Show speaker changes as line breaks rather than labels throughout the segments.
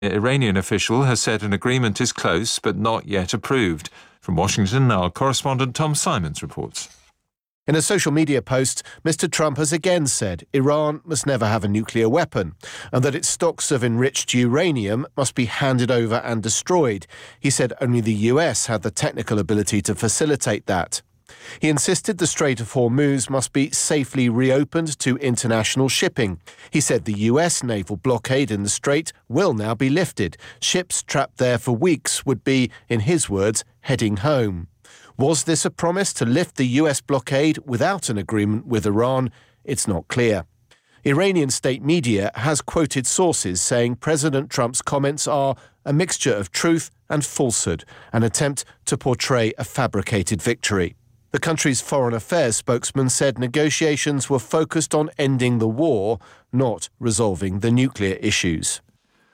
An Iranian official has said an agreement is close but not yet approved. From Washington, our correspondent Tom Simons reports.
In a social media post, Mr. Trump has again said Iran must never have a nuclear weapon and that its stocks of enriched uranium must be handed over and destroyed. He said only the US had the technical ability to facilitate that. He insisted the Strait of Hormuz must be safely reopened to international shipping. He said the US naval blockade in the strait will now be lifted. Ships trapped there for weeks would be, in his words, heading home. Was this a promise to lift the US blockade without an agreement with Iran? It's not clear. Iranian state media has quoted sources saying President Trump's comments are a mixture of truth and falsehood, an attempt to portray a fabricated victory. The country's foreign affairs spokesman said negotiations were focused on ending the war, not resolving the nuclear issues.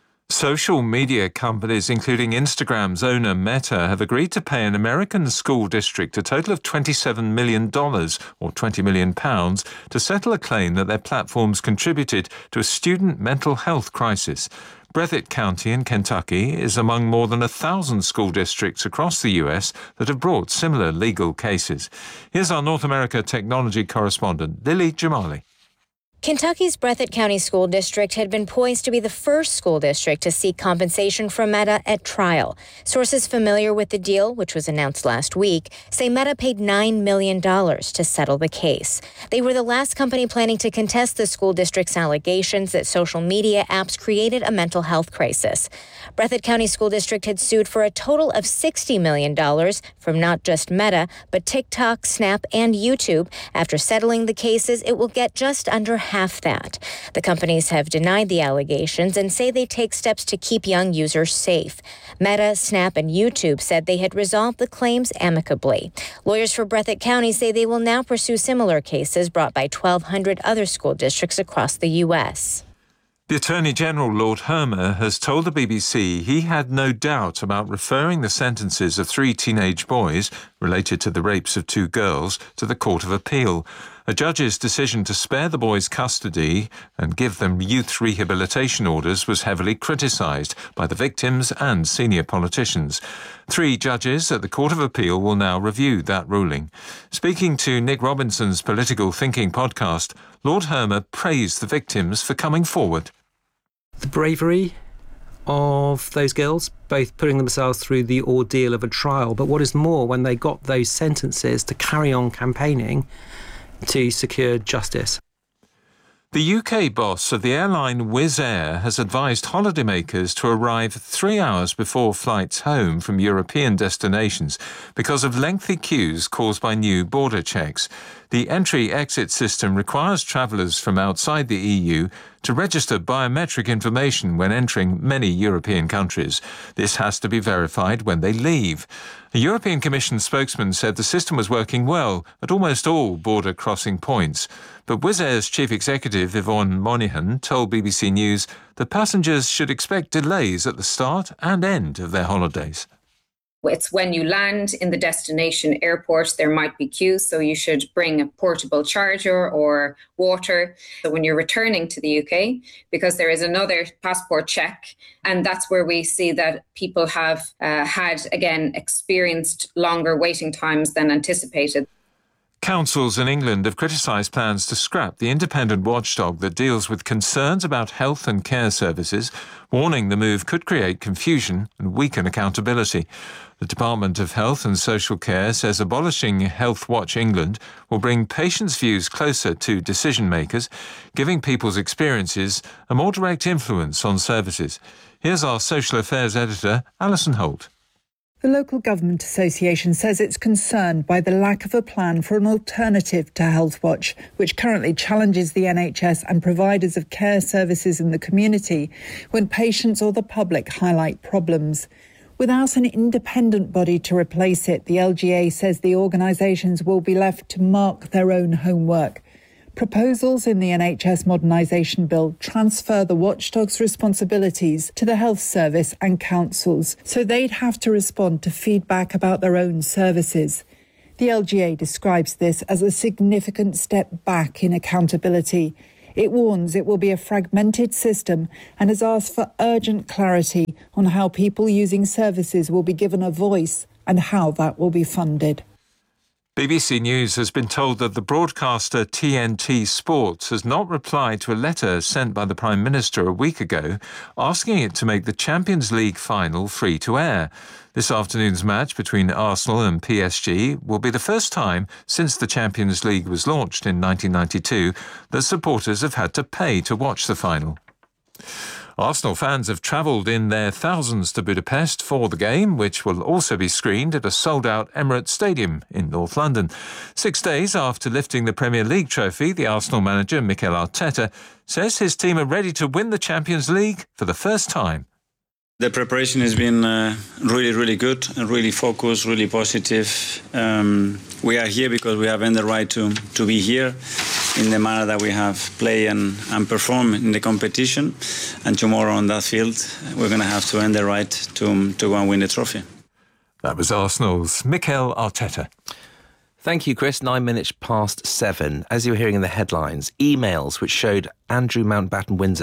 Social media companies, including Instagram's owner Meta, have agreed to pay an American school district a total of $27 million, or £20 million, to settle a claim that their platforms contributed to a student mental health crisis. Breathitt County in Kentucky is among more than 1,000 school districts across the U.S. that have brought similar legal cases. Here's our North America technology correspondent, Lily Jamali.
Kentucky's Breathitt County School District had been poised to be the first school district to seek compensation from Meta at trial. Sources familiar with the deal, which was announced last week, say Meta paid $9 million to settle the case. They were the last company planning to contest the school district's allegations that social media apps created a mental health crisis. Breathitt County School District had sued for a total of $60 million from not just Meta, but TikTok, Snap, and YouTube. After settling the cases, it will get just under half that. The companies have denied the allegations and say they take steps to keep young users safe. Meta, Snap, and YouTube said they had resolved the claims amicably. Lawyers for Breathitt County say they will now pursue similar cases brought by 1,200 other school districts across the U.S.
The Attorney General, Lord Hermer, has told the BBC he had no doubt about referring the sentences of 3 teenage boys related to the rapes of 2 girls to the Court of Appeal. A judge's decision to spare the boys custody and give them youth rehabilitation orders was heavily criticised by the victims and senior politicians. 3 judges at the Court of Appeal will now review that ruling. Speaking to Nick Robinson's Political Thinking podcast, Lord Hermer praised the victims for coming forward.
The bravery of those girls, both putting themselves through the ordeal of a trial, but what is more, when they got those sentences to carry on campaigning to secure justice.
The UK boss of the airline Wizz Air has advised holidaymakers to arrive 3 hours before flights home from European destinations because of lengthy queues caused by new border checks. The entry-exit system requires travellers from outside the EU to register biometric information when entering many European countries. This has to be verified when they leave. A European Commission spokesman said the system was working well at almost all border crossing points. But Wizz Air's chief executive, Yvonne Monaghan, told BBC News that passengers should expect delays at the start and end of their holidays.
It's when you land in the destination airport, there might be queues, so you should bring a portable charger or water. So when you're returning to the UK, because there is another passport check, and that's where we see that people have experienced longer waiting times than anticipated.
Councils in England have criticised plans to scrap the independent watchdog that deals with concerns about health and care services, warning the move could create confusion and weaken accountability. The Department of Health and Social Care says abolishing Health Watch England will bring patients' views closer to decision-makers, giving people's experiences a more direct influence on services. Here's our social affairs editor, Alison Holt.
The Local Government Association says it's concerned by the lack of a plan for an alternative to Healthwatch, which currently challenges the NHS and providers of care services in the community when patients or the public highlight problems. Without an independent body to replace it, the LGA says the organisations will be left to mark their own homework. Proposals in the NHS Modernisation Bill transfer the watchdog's responsibilities to the health service and councils, so they'd have to respond to feedback about their own services. The LGA describes this as a significant step back in accountability. It warns it will be a fragmented system and has asked for urgent clarity on how people using services will be given a voice and how that will be funded.
BBC News has been told that the broadcaster TNT Sports has not replied to a letter sent by the Prime Minister a week ago asking it to make the Champions League final free to air. This afternoon's match between Arsenal and PSG will be the first time since the Champions League was launched in 1992 that supporters have had to pay to watch the final. Arsenal fans have travelled in their thousands to Budapest for the game, which will also be screened at a sold-out Emirates Stadium in North London. 6 days after lifting the Premier League trophy, the Arsenal manager, Mikel Arteta, says his team are ready to win the Champions League for the first time.
The preparation has been really, really good and really focused, really positive. We are here because we have earned the right to be here in the manner that we have played and performed in the competition. And tomorrow on that field, we're going to have to earn the right to go and win the trophy.
That was Arsenal's Mikel Arteta.
Thank you, Chris. 9 minutes past 7. As you were hearing in the headlines, emails which showed Andrew Mountbatten Windsor